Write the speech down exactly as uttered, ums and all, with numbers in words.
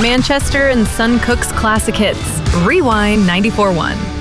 Manchester and Sun Cooks Classic Hits. Rewind ninety-four point one.